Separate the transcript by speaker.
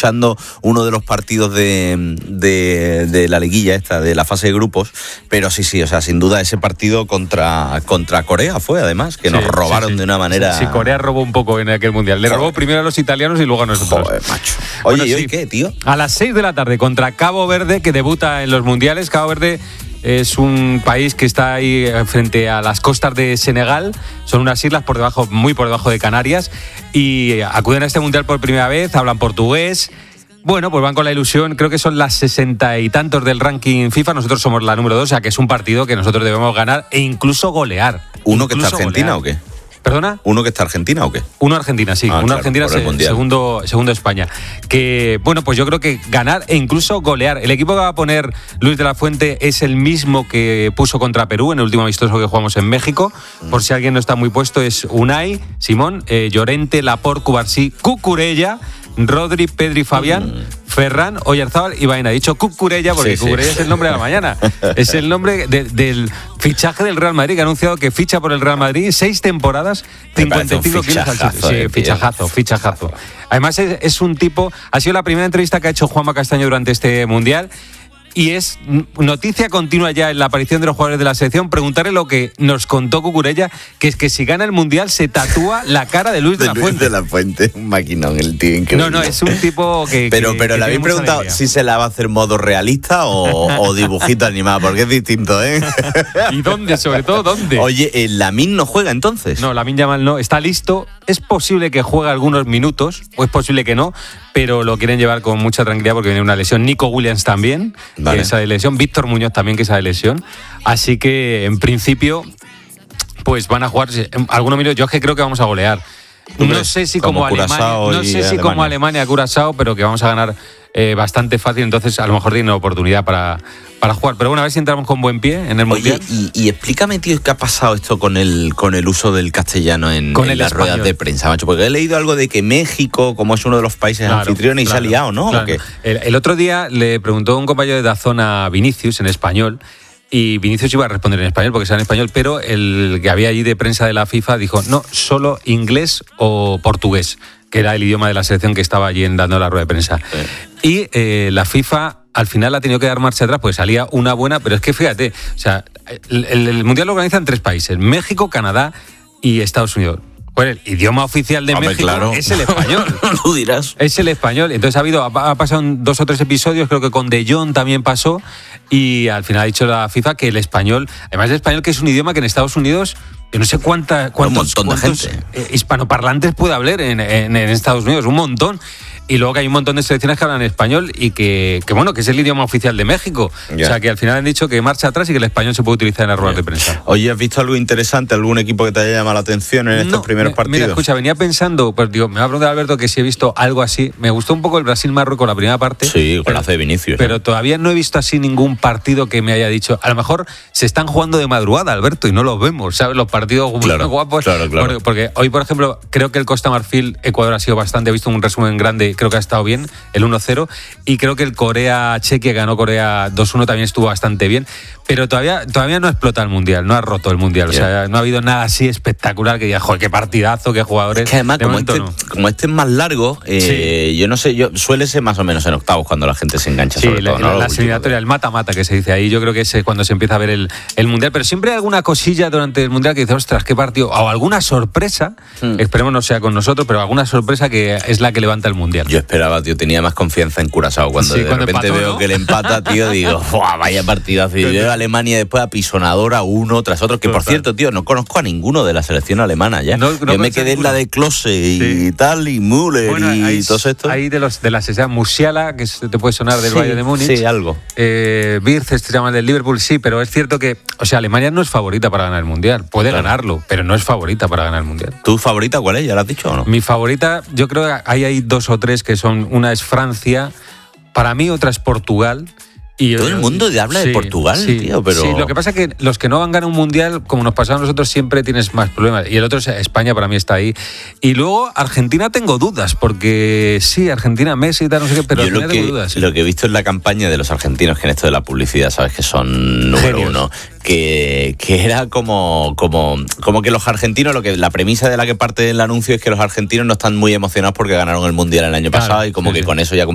Speaker 1: escuchando uno de los partidos de la liguilla esta, de la fase de grupos, pero sí, o sea, sin duda ese partido contra Corea fue, además, que nos robaron de una manera...
Speaker 2: Sí, Corea robó un poco en aquel mundial. Le robó primero a los italianos y luego a nosotros.
Speaker 1: Joder, macho. Oye, ¿y hoy qué, tío?
Speaker 2: A las 6 de la tarde contra Cabo Verde, que debuta en los mundiales. Cabo Verde es un país que está ahí frente a las costas de Senegal. Son unas islas muy por debajo de Canarias, y acuden a este mundial por primera vez, hablan portugués. Bueno, pues van con la ilusión, creo que son las 60 y tantos del ranking FIFA, nosotros somos la número 2, o sea que es un partido que nosotros debemos ganar e incluso golear.
Speaker 1: ¿Uno que está Argentina o qué?
Speaker 2: ¿Perdona?
Speaker 1: ¿Uno que está Argentina o qué?
Speaker 2: Uno Argentina, sí. Uno
Speaker 1: claro,
Speaker 2: Argentina, segundo España. Que, bueno, pues yo creo que ganar e incluso golear. El equipo que va a poner Luis de la Fuente es el mismo que puso contra Perú en el último amistoso que jugamos en México. Por si alguien no está muy puesto, es Unai, Simón, Llorente, Laporte, Cubarsí, Cucurella, Rodri, Pedri, Fabián, Ferran, Oyarzábal y Baena. He dicho Cucurella porque Cucurella es el nombre de la mañana. Es el nombre del fichaje del Real Madrid, que ha anunciado que ficha por el Real Madrid 6 temporadas, 55 kilos al Chelsea. Sí, fichajazo. Además es un tipo... Ha sido la primera entrevista que ha hecho Juanma Castaño durante este Mundial, y es noticia continua ya en la aparición de los jugadores de la selección preguntarle lo que nos contó Cucurella, que es que si gana el Mundial se tatúa la cara de Luis de la Fuente.
Speaker 1: Luis de la Fuente, un maquinón el tío, increíble.
Speaker 2: No, es un tipo que...
Speaker 1: Pero le habéis preguntado si se la va a hacer modo realista o dibujito animado, porque es distinto, ¿eh?
Speaker 2: ¿Y dónde? Sobre todo, ¿dónde?
Speaker 1: Oye, ¿Lamine no juega entonces?
Speaker 2: No, Lamine Yamal no, está listo. Es posible que juegue algunos minutos, o es posible que no, pero lo quieren llevar con mucha tranquilidad porque viene una lesión. Nico Williams también, que esa de lesión. Víctor Muñoz también, que esa de lesión. Así que, en principio, pues van a jugar algunos minutos. Yo es que creo que vamos a golear. No sé si como Alemania, Curazao, pero que vamos a ganar bastante fácil. Entonces, a lo mejor tiene una oportunidad para jugar. Pero bueno, a ver si entramos con buen pie en el Mundial.
Speaker 1: Y explícame, tío, ¿qué ha pasado esto con el uso del castellano en las ruedas de prensa, macho? Porque he leído algo de que México, como es uno de los países anfitriones, y se ha liado, ¿no?
Speaker 2: Claro. El otro día le preguntó un compañero de DAZN a Vinicius en español, y Vinicius iba a responder en español porque sabe en español, pero el que había allí de prensa de la FIFA dijo, no, solo inglés o portugués, que era el idioma de la selección que estaba allí dando la rueda de prensa. Sí. Y la FIFA al final ha tenido que dar marcha atrás, pues salía una buena, pero es que fíjate, o sea, el Mundial lo organizan 3 países, México, Canadá y Estados Unidos. Pues el idioma oficial de México es el español.
Speaker 1: Lo dirás.
Speaker 2: Es el español. Entonces ha pasado en 2 o 3 episodios, creo que con De Jong también pasó, y al final ha dicho la FIFA que el español, además el español, que es un idioma que en Estados Unidos, yo no sé cuántos hispanoparlantes puede haber en Estados Unidos, un montón. Y luego que hay un montón de selecciones que hablan español y que es el idioma oficial de México. Yeah. O sea, que al final han dicho que marcha atrás y que el español se puede utilizar en las ruedas de prensa.
Speaker 1: Oye, ¿has visto algo interesante, algún equipo que te haya llamado la atención en estos primeros partidos?
Speaker 2: Mira, escucha, venía pensando, pues digo, me va a preguntar Alberto que si he visto algo así. Me gustó un poco el Brasil-Marruecos la primera parte.
Speaker 1: Sí, con la de Vinicius.
Speaker 2: Pero todavía no he visto así ningún partido que me haya dicho. A lo mejor se están jugando de madrugada, Alberto, y no los vemos, ¿sabes? Los partidos guapos. Claro. Porque hoy, por ejemplo, creo que el Costa Marfil-Ecuador ha sido bastante. He visto un resumen grande, creo que ha estado bien. El 1-0, y creo que el Corea-Chequia, ganó Corea 2-1, también estuvo bastante bien, pero todavía no explota el Mundial, no ha roto el Mundial, o sea, no ha habido nada así espectacular que diga, joder, qué partidazo, qué jugadores.
Speaker 1: Es que además, como este es más largo, yo no sé, suele ser más o menos en octavos cuando la gente se engancha, sobre todo, ¿no?
Speaker 2: La eliminatoria, el mata-mata que se dice ahí, yo creo que es cuando se empieza a ver el Mundial, pero siempre hay alguna cosilla durante el Mundial que dice, ostras, qué partido, o alguna sorpresa, esperemos no sea con nosotros, pero alguna sorpresa que es la que levanta el Mundial.
Speaker 1: Yo esperaba, tío, tenía más confianza en Curazao cuando de repente empató, veo, ¿no? Que le empata, tío, digo, vaya partidazo. Y yo Alemania después apisonadora uno tras otro, que por cierto, tío, no conozco a ninguno de la selección alemana ya. Yo me quedé en la de Klose y tal, y Müller, y todos estos.
Speaker 2: Ahí de la selección, Musiala, que te puede sonar del Bayern de Múnich.
Speaker 1: Sí, algo.
Speaker 2: Wirtz, se llama del Liverpool, sí, pero es cierto que, o sea, Alemania no es favorita para ganar el Mundial. Puede ganarlo, pero no es favorita para ganar el Mundial.
Speaker 1: ¿Tu favorita cuál es? ¿Ya lo has dicho o no?
Speaker 2: Mi favorita, yo creo que hay 2 o 3 que son, una es Francia, para mí otra es Portugal. Y
Speaker 1: todo el mundo habla de Portugal, tío, pero...
Speaker 2: Sí, lo que pasa es que los que no van a ganar un Mundial, como nos pasaba a nosotros, siempre tienes más problemas. Y el otro es España, para mí está ahí. Y luego Argentina tengo dudas, porque sí, Argentina, Messi y tal, no sé qué, pero Argentina tengo dudas. Sí.
Speaker 1: Lo que he visto en la campaña de los argentinos, que en esto de la publicidad, sabes que son número uno, que era como que los argentinos, la premisa de la que parte el anuncio es que los argentinos no están muy emocionados porque ganaron el Mundial el año pasado y como que con eso ya